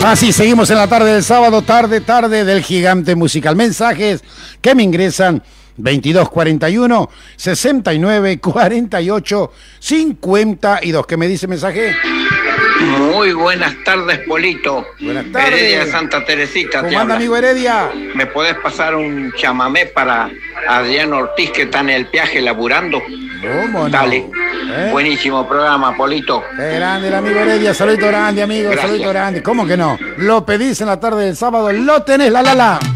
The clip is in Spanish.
Así seguimos en la tarde del sábado, tarde del gigante musical. Mensajes que me ingresan 2241 69 48 52. ¿Qué me dice mensaje? Muy buenas tardes, Polito. Buenas tardes. Heredia Santa Teresita. ¿Cómo anda, amigo Heredia? ¿Me podés pasar un chamamé para Adrián Ortiz, que está en el viaje laburando? ¿Cómo no? Dale. Buenísimo programa, Polito. Qué grande el amigo Heredia. Saludito grande, amigo. Gracias. Saludito grande. ¿Cómo que no? Lo pedís en la tarde del sábado, lo tenés, la.